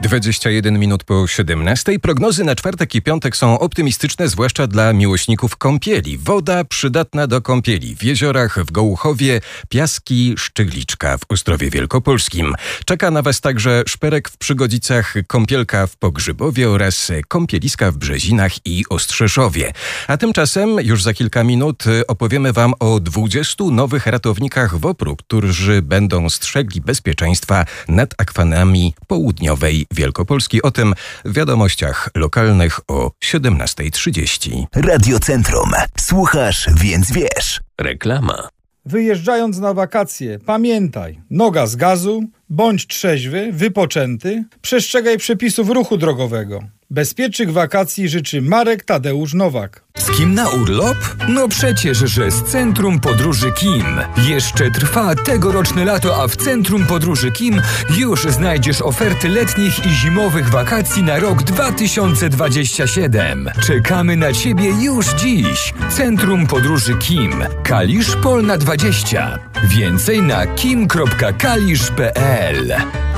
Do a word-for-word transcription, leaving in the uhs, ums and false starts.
dwadzieścia jeden minut po siedemnastej. Prognozy na czwartek i piątek są optymistyczne, zwłaszcza dla miłośników kąpieli. Woda przydatna do kąpieli w jeziorach, w Gołuchowie, Piaski, Szczygliczka w Ostrowie Wielkopolskim. Czeka na Was także szperek w Przygodzicach, kąpielka w Pogrzybowie oraz kąpieliska w Brzezinach i Ostrzeszowie. A tymczasem już za kilka minut opowiemy Wam o dwudziestu nowych ratownikach WOPR-u, którzy będą strzegli bezpieczeństwa nad akwanami południowej Wielkopolski. O tym w wiadomościach lokalnych o siedemnastej trzydzieści. Radiocentrum. Słuchasz, więc wiesz. Reklama. Wyjeżdżając na wakacje, pamiętaj, noga z gazu, bądź trzeźwy, wypoczęty, przestrzegaj przepisów ruchu drogowego. Bezpiecznych wakacji życzy Marek Tadeusz Nowak. Z kim na urlop? No przecież, że z Centrum Podróży Kim. Jeszcze trwa tegoroczne lato, a w Centrum Podróży Kim już znajdziesz oferty letnich i zimowych wakacji na rok dwa tysiące dwudziesty siódmy. Czekamy na Ciebie już dziś. Centrum Podróży Kim. Kalisz Polna dwadzieścia. Więcej na kim kropka kalisz kropka p l.